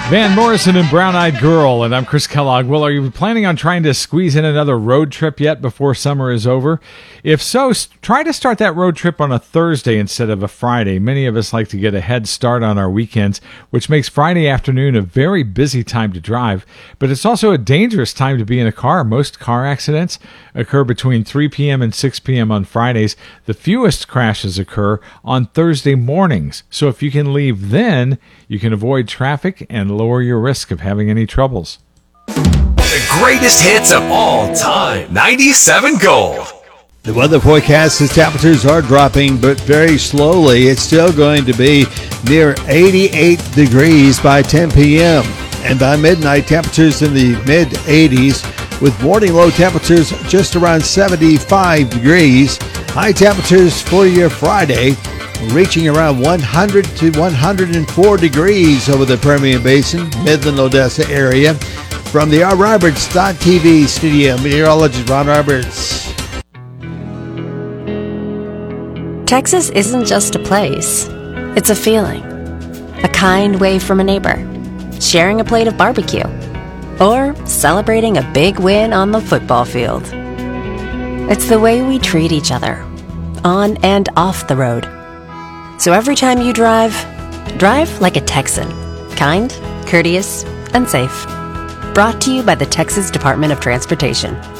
Van Morrison and Brown Eyed Girl, and I'm Chris Kellogg. Well, are you planning on trying to squeeze in another road trip yet before summer is over? If so, try to start that road trip on a Thursday instead of a Friday. Many of us like to get a head start on our weekends, which makes Friday afternoon a very busy time to drive, but it's also a dangerous time to be in a car. Most car accidents occur between 3 p.m. and 6 p.m. on Fridays. The fewest crashes occur on Thursday mornings. So if you can leave then, you can avoid traffic and lower your risk of having any troubles. The greatest hits of all time. 97 Gold. The weather forecast says temperatures are dropping, but very slowly. It's still going to be near 88 degrees by 10 p.m. And by midnight, temperatures in the mid-80s, with morning low temperatures just around 75 degrees. High temperatures for your Friday, reaching around 100 to 104 degrees over the Permian Basin, Midland, Odessa area. From the RRoberts.tv studio, meteorologist Ron Roberts. Texas isn't just a place. It's a feeling. A kind wave from a neighbor. Sharing a plate of barbecue. Or celebrating a big win on the football field. It's the way we treat each other, on and off the road. So every time you drive like a Texan. Kind, courteous, and safe. Brought to you by the Texas Department of Transportation.